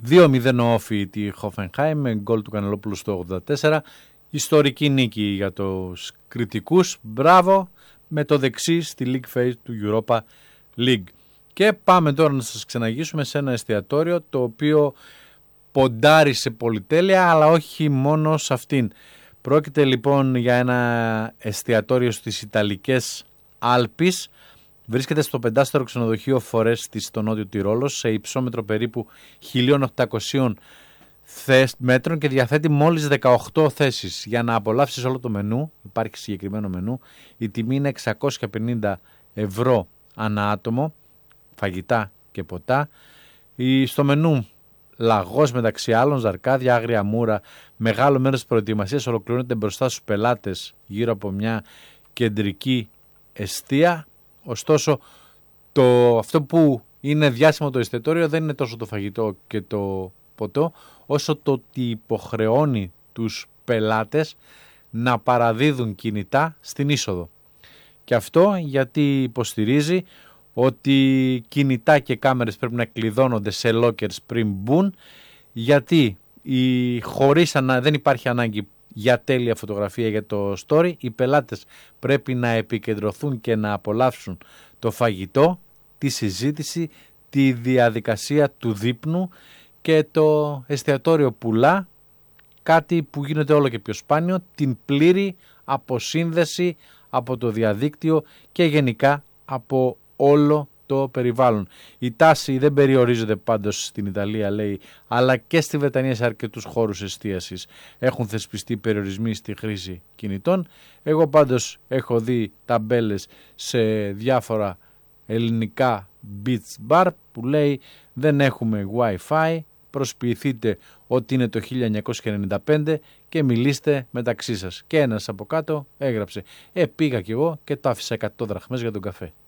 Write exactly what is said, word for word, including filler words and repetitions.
δύο μηδέν όφη τη Hoffenheim με γκολ του Κανελόπουλου στο ογδόντα τέσσερα. Ιστορική νίκη για τους κριτικούς. Μπράβο με το δεξί στη League Phase του Europa League. Και πάμε τώρα να σας ξεναγήσουμε σε ένα εστιατόριο το οποίο ποντάρει σε πολυτέλεια, αλλά όχι μόνο σε αυτήν. Πρόκειται λοιπόν για ένα εστιατόριο στις Ιταλικές Άλπεις. Βρίσκεται στο πεντάστερο ξενοδοχείο Φορέστη στο Νότιο Τυρόλο σε υψόμετρο περίπου χίλια οκτακόσια μέτρων και διαθέτει μόλις δεκαοκτώ θέσεις. Για να απολαύσεις όλο το μενού, υπάρχει συγκεκριμένο μενού, η τιμή είναι εξακόσια πενήντα ευρώ ανά άτομο, φαγητά και ποτά. Στο μενού λαγός μεταξύ άλλων, ζαρκάδια, άγρια μούρα, μεγάλο μέρος της προετοιμασίας ολοκληρώνεται μπροστά στους πελάτες γύρω από μια κεντρική εστία. Ωστόσο, το, αυτό που είναι διάσημο το εστιατόριο δεν είναι τόσο το φαγητό και το ποτό, όσο το ότι υποχρεώνει τους πελάτες να παραδίδουν κινητά στην είσοδο. Και αυτό γιατί υποστηρίζει ότι κινητά και κάμερες πρέπει να κλειδώνονται σε lockers πριν μπουν, γιατί η, χωρίς ανα, δεν υπάρχει ανάγκη για τέλεια φωτογραφία για το story, οι πελάτες πρέπει να επικεντρωθούν και να απολαύσουν το φαγητό, τη συζήτηση, τη διαδικασία του δείπνου, και το εστιατόριο πουλά κάτι που γίνεται όλο και πιο σπάνιο, την πλήρη αποσύνδεση από το διαδίκτυο και γενικά από όλο το περιβάλλον. Η τάση δεν περιορίζεται πάντως στην Ιταλία, λέει, αλλά και στη Βρετανία σε αρκετούς χώρους εστίασης έχουν θεσπιστεί περιορισμοί στη χρήση κινητών. Εγώ πάντως έχω δει ταμπέλες σε διάφορα ελληνικά beach bar που λέει δεν έχουμε Wi-Fi, προσποιηθείτε ότι είναι το χίλια εννιακόσια ενενήντα πέντε και μιλήστε μεταξύ σας. Και ένας από κάτω έγραψε «Ε, πήγα κι εγώ και το άφησα εκατό δραχμές για τον καφέ».